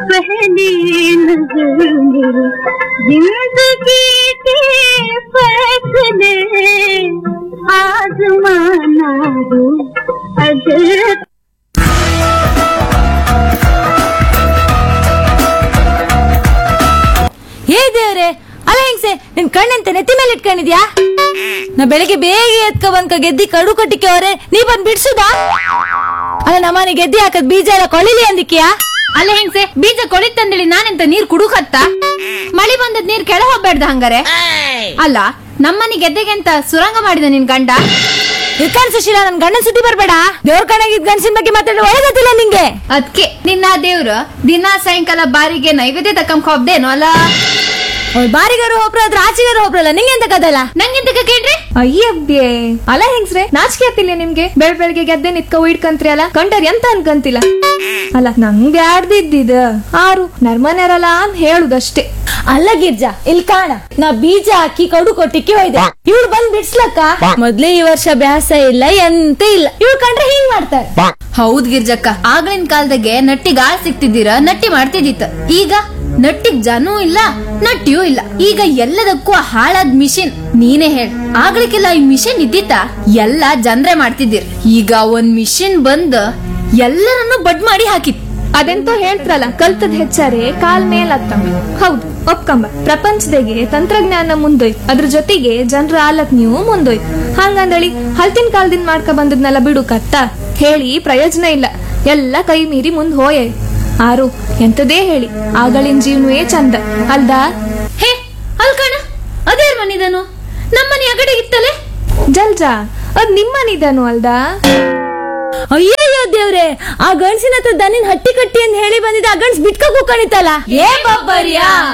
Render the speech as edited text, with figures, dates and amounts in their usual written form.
पहली नजर मेरी जिंदगी के फैसले आजमाना हो अगर ಹೇ ದೇವ್ರೆ, ಅಲ್ಲ ಹೆಂಗ್ಸೆ, ನಿನ್ ಕಣ್ಣಂತೆ ನೆತ್ತಿ ಮೇಲೆ ಇಟ್ಕೊಂಡಿದ್ಯಾ? ನಾ ಬೆಳಿಗ್ಗೆ ಬೇಗ ಎತ್ಕ ಬಂದ್ಕ ಗೆದ್ದಿ ಕಡು ಕಟ್ಟಿಕೆ ಅವ್ರೆ, ನೀ ಬಂದ್ ಬಿಡ್ಸುದಾ? ಅಲ್ಲ ನಮ್ಮನೆ ಗೆದ್ದಿ ಹಾಕದ್ ಬೀಜ ಎಲ್ಲ ಕೊಳಿಲಿ ಅಂದಿಕ್ಯಾ? ಅಲ್ಲ ಹೆಂಗ್ಸೆ, ಬೀಜ ಕೊಳಿತಂದೇಳಿ ನಾನೆಂತ ನೀರ್ ಕುಡುಕತ್ತ? ಮಳಿ ಬಂದದ್ ನೀರ್ ಕೆಳ ಹೋಗ್ಬೇಡ್ದ ಹಂಗಾರೆ? ಅಲ್ಲ ನಮ್ಮನೆ ಗೆದ್ದೆಗೆ ಅಂತ ಸುರಂಗ ಮಾಡಿದ ನಿನ್ ಗಂಡ? ಇರ್ಕಾನ್ ಸುಶೀಲಾ, ನನ್ ಗಂಡನ್ ಸುದ್ದಿ ಬರ್ಬೇಡ. ದೇವ್ರ ಕಣಗಿದ್ ಗಂಡಸಿನ ಬಗ್ಗೆ ಮಾತಾಡೋ ಒಳಗತ್ತಿಲ್ಲ ನಿಂಗೆ. ಅದ್ಕೆ ನಿನ್ನ ದೇವ್ರು ದಿನಾ ಸಾಯಂಕಾಲ ಬಾರಿಗೆ ನೈವೇದ್ಯ ತಕ್ಕಂಕ ಹೋಗ್ದೇನೋ ಅಲ್ಲ? ಬಾರಿಗಾರು ಒಬ್ರು ಆದ್ರೆ ಆಚೆಗಾರು ಒಬ್ರಲ್ಲ, ನಿಂಗೆಂತ ಕದಲ್ಲ? ನಂಗೆಂತ ಕೇಳ್ರಿ? ಅಯ್ಯಬ್ಯೆ, ಅಲ್ಲ ಹೆಂಗ್ಸ್ರೆ, ನಾಚಿಕೆ ಆಗ್ತಿಲ್ಲ ನಿಮ್ಗೆ? ಬೆಳಗ್ಗೆ ಗೆದ್ದೆ ನಿತ್ಕ ಇಟ್ಕಂತ್ರಿ ಅಲ್ಲ, ಕಂಡರ್ ಎಂತ ಅನ್ಕಂತಿಲ್ಲ? ಅಲ್ಲ ನಂಗ್ ಬ್ಯಾಡ್ದಿದ್ದಿದ ಆರು ನರ್ಮನೆರಲ್ಲ ಅಂತ ಹೇಳುದಷ್ಟೇ. ಅಲ್ಲ ಗಿರ್ಜಾ, ಇಲ್ಲಿ ಕಾಣ, ನಾ ಬೀಜ ಹಾಕಿ ಕಡು ಕೊಟ್ಟಿಕ್ಕೆ ಹೋಯ್ದೆ, ಇವ್ಳು ಬಂದ್ ಬಿಡ್ಸ್ಲಕ್ಕ ಮೊದ್ಲೇ ಈ ವರ್ಷ ಬ್ಯಾಸ ಇಲ್ಲ ಎಂತ ಇಲ್ಲ, ಇವ್ಳು ಕಂಡ್ರೆ ಹಿಂಗ್ ಮಾಡ್ತಾರೆ. ಹೌದ್ ಗಿರ್ಜಕ್ಕ, ಆಗ್ಲಿನ ಕಾಲದಾಗೆ ನಟ್ಟಿಗ್ ಆಳ್ ಸಿಕ್ತಿದ್ದೀರ, ನಟ್ಟಿ ಮಾಡ್ತಿದ್ದಿತ್ತ. ಈಗ ನಟ್ಟಿಗ್ ಜನೂ ಇಲ್ಲ, ನಟ್ಟಿಯೂ ಇಲ್ಲ. ಈಗ ಎಲ್ಲದಕ್ಕೂ ಹಾಳಾದ್ ಮಿಷಿನ್. ನೀನೇ ಹೇಳ, ಆಗ್ಲಿಕ್ಕೆಲ್ಲ ಈ ಮಿಷಿನ್ ಇದ್ದಿತ್ತ? ಎಲ್ಲ ಜನ್ರೆ ಮಾಡ್ತಿದ್ದೀರ್. ಈಗ ಒಂದ್ ಮಿಷಿನ್ ಬಂದ್ ಎಲ್ಲರನ್ನು ಬಡ್ ಮಾಡಿ ಹಾಕಿತ್. ಅದೆಂತೋ ಹೇಳ್ತಾರಲ್ಲ, ಕಲ್ತದ್ ಹೆಚ್ಚಾರೆ ಕಾಲ್ ಮೇಲ್ ಹತ್ತಂಬ. ಹೌದು, ಒಪ್ಕಂಬ. ಪ್ರಪಂಚದಾಗೆ ತಂತ್ರಜ್ಞಾನ ಮುಂದೋಯ್ತು, ಅದ್ರ ಜೊತೆಗೆ ಜನರ ಆಲಕ್ ನೀವು ಮುಂದೋಯ್ತು. ಹಂಗಂದಳಿ ಹಲ್ತಿನ ಕಾಲದಿಂದ ಮಾಡ್ಕ ಬಂದದ್ನೆಲ್ಲ ಬಿಡು ಕತ್ತ ಹೇಳಿ ಪ್ರಯೋಜನ ಇಲ್ಲ. ಎಲ್ಲ ಕೈ ಮೀರಿ ಮುಂದ್ ಹೋಯ. ಆರು ಎಂತದೇ ಹೇಳಿ, ಆಗಳಿನ ಜೀವನವೇ ಚಂದ ಅಲ್ದಾ? ಹೇ ಅಲ್ಕಣ, ಅದೇ ಮನಿದನು ನಮ್ಮನೆ ಅಗಡೆ ಇತ್ತಲೆ ಜಲ್ಜಾ, ಅದ್ ನಿಮ್ಮನಿದನು ಅಲ್ದಾ? ಅಯ್ಯಯ್ಯೋ ದೇವ್ರೆ, ಆ ಗಂಡ್ಸಿನ ಹತ್ರ ದನಿನ್ ಹಟ್ಟಿ ಕಟ್ಟಿ ಅಂತ ಹೇಳಿ ಬಂದಿದ್ದ, ಆ ಗಂಡ್ಸ್ ಬಿಟ್ಕ ಕೂಕಣಿತಲ್ಲ. ಏ ಬಬ್ಬರಿಯಾ?